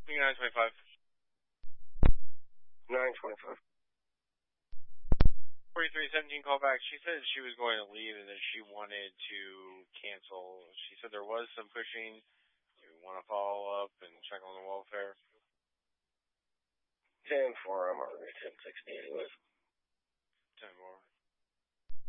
925. 925. 4317 callback. She said she was going to leave and then she wanted to cancel. She said there was some pushing. You want to follow up and check on the welfare? 10-4, I'm already 10-60 anyways. 10-4.